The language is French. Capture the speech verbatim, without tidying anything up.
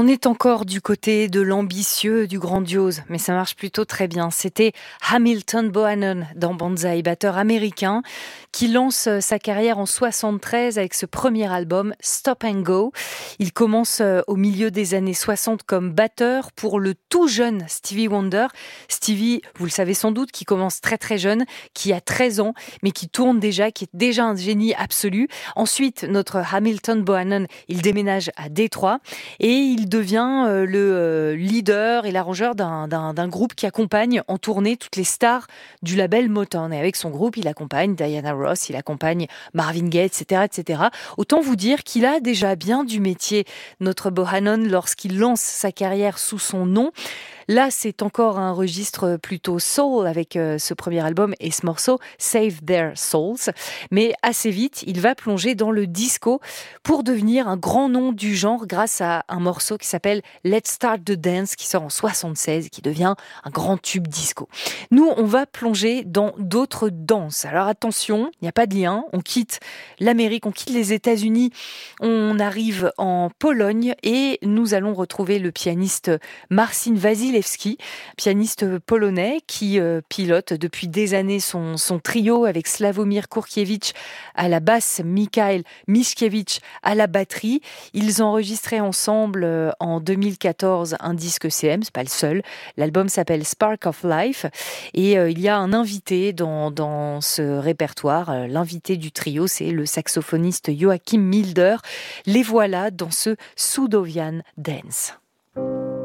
On est encore du côté de l'ambitieux, du grandiose, mais ça marche plutôt très bien. C'était Hamilton Bohannon dans Banzai, batteur américain, qui lance sa carrière en soixante-treize avec ce premier album Stop and Go. Il commence au milieu des années soixante comme batteur pour le tout jeune Stevie Wonder. Stevie, vous le savez sans doute, qui commence très très jeune, qui a treize ans, mais qui tourne déjà, qui est déjà un génie absolu. Ensuite, notre Hamilton Bohannon, il déménage à Détroit et il devient euh, le euh, leader et l'arrangeur d'un, d'un, d'un groupe qui accompagne en tournée toutes les stars du label Motown. Et avec son groupe, il accompagne Diana Ross, il accompagne Marvin Gaye, et cetera, et cetera. Autant vous dire qu'il a déjà bien du métier, notre Bohannon, lorsqu'il lance sa carrière sous son nom. Là, c'est encore un registre plutôt soul avec euh, ce premier album et ce morceau Save Their Souls. Mais assez vite, il va plonger dans le disco pour devenir un grand nom du genre grâce à un morceau qui s'appelle Let's Start the Dance qui sort en soixante-seize et qui devient un grand tube disco. Nous, on va plonger dans d'autres danses. Alors attention, il n'y a pas de lien. On quitte l'Amérique, on quitte les États-Unis, on arrive en Pologne et nous allons retrouver le pianiste Marcin Wasilewski, pianiste polonais qui euh, pilote depuis des années son, son trio avec Sławomir Kurkiewicz à la basse, Mikhail Mishkiewicz à la batterie. Ils enregistraient ensemble euh, en deux mille quatorze un disque C M, c'est pas le seul. L'album s'appelle Spark of Life et euh, il y a un invité dans, dans ce répertoire. Euh, l'invité du trio, c'est le saxophoniste Joachim Milder. Les voilà dans ce Sudovian Dance.